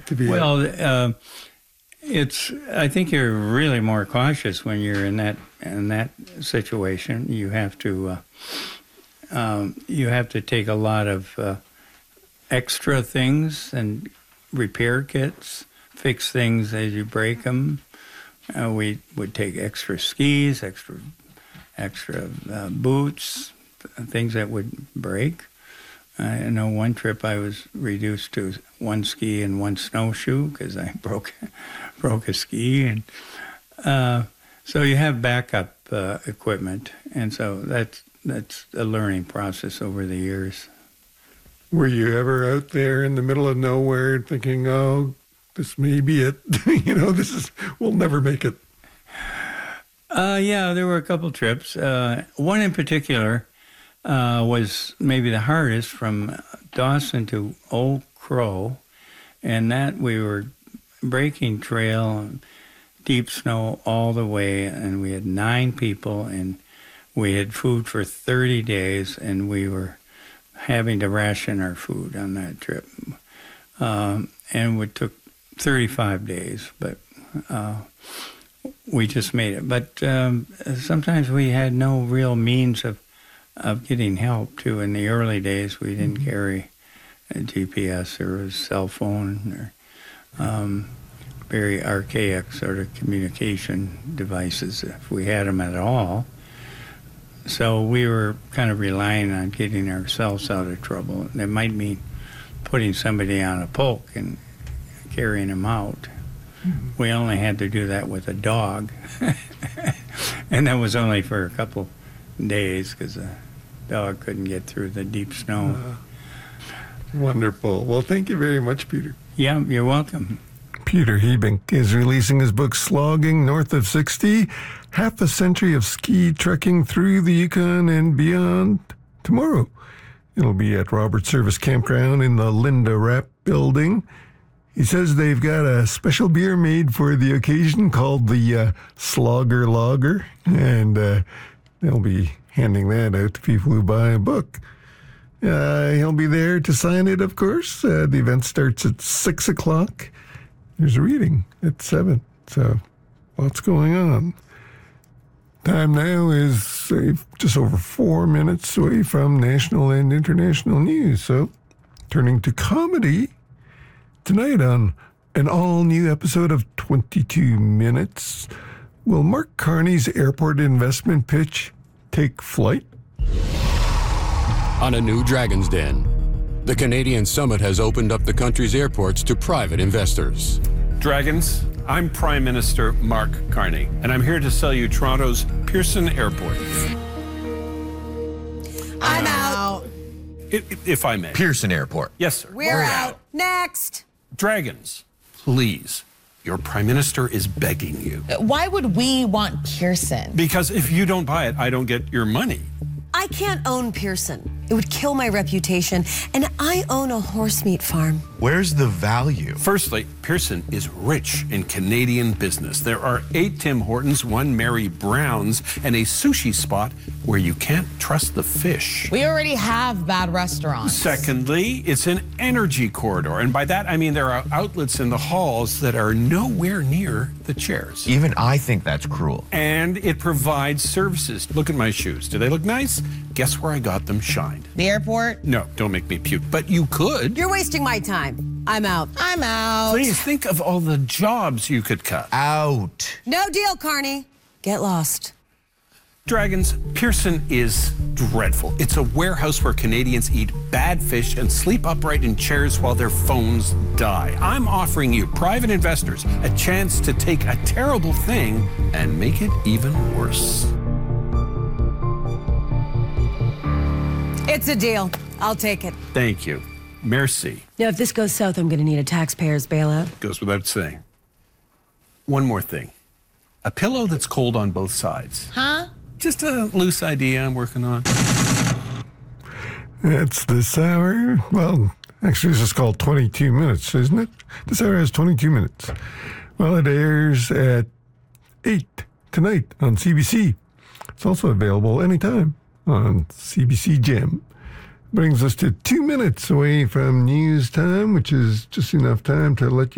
to be? Well, I think you're really more cautious when you're in that situation. You have to take a lot of extra things and repair kits, fix things as you break them. We would take extra skis, extra boots, things that would break. I know one trip I was reduced to one ski and one snowshoe because I broke a ski, and so you have backup equipment, and so that's a learning process over the years. Were you ever out there in the middle of nowhere thinking, "Oh, this may be it"? We'll never make it. Yeah, there were a couple trips. One in particular was maybe the hardest, from Dawson to Old Crow, and that we were breaking trail, deep snow all the way, and we had 9 people, and we had food for 30 days, and we were having to ration our food on that trip. And it took 35 days, but we just made it. But sometimes we had no real means of getting help, too. In the early days, we didn't carry a GPS or a cell phone or very archaic sort of communication devices, if we had them at all. So we were kind of relying on getting ourselves out of trouble. It might mean putting somebody on a poke and carrying them out. Mm-hmm. We only had to do that with a dog. And that was only for a couple days because the dog couldn't get through the deep snow. Wonderful. Well, thank you very much, Peter. Yeah, you're welcome. Peter Hebink is releasing his book, Slogging North of 60, Half a Century of Ski Trekking Through the Yukon and Beyond, tomorrow. It'll be at Robert Service Campground in the Linda Rapp building. He says they've got a special beer made for the occasion called the Slogger Lager, and they'll be handing that out to people who buy a book. He'll be there to sign it, of course. The event starts at 6 o'clock. There's a reading at 7, so lots going on. Time now is just over 4 minutes away from national and international news. So, turning to comedy, tonight on an all-new episode of 22 Minutes, will Mark Carney's airport investment pitch take flight? On a new Dragon's Den, the Canadian Summit has opened up the country's airports to private investors. Dragons, I'm Prime Minister Mark Carney, and I'm here to sell you Toronto's Pearson Airport. I'm out. If I may. Pearson Airport. Yes, sir. We're out. Next. Dragons, please. Your Prime Minister is begging you. Why would we want Pearson? Because if you don't buy it, I don't get your money. I can't own Pearson. It would kill my reputation, and I own a horse meat farm. Where's the value? Firstly, Pearson is rich in Canadian business. There are 8 Tim Hortons, 1 Mary Brown's, and a sushi spot where you can't trust the fish. We already have bad restaurants. Secondly, it's an energy corridor, and by that I mean there are outlets in the halls that are nowhere near the chairs. Even I think that's cruel. And it provides services. Look at my shoes. Do they look nice? Guess where I got them shined? The airport? No, don't make me puke. But you could. You're wasting my time. I'm out. I'm out. Please think of all the jobs you could cut. Out. No deal, Carney. Get lost. Dragons, Pearson is dreadful. It's a warehouse where Canadians eat bad fish and sleep upright in chairs while their phones die. I'm offering you, private investors, a chance to take a terrible thing and make it even worse. It's a deal. I'll take it. Thank you. Merci. Now, if this goes south, I'm going to need a taxpayer's bailout. Goes without saying. One more thing. A pillow that's cold on both sides. Huh? Just a loose idea I'm working on. It's this hour. Well, actually, this is called 22 Minutes, isn't it? This hour has 22 minutes. Well, it airs at 8 tonight on CBC. It's also available anytime on CBC Gem. Brings us to 2 minutes away from news time, which is just enough time to let you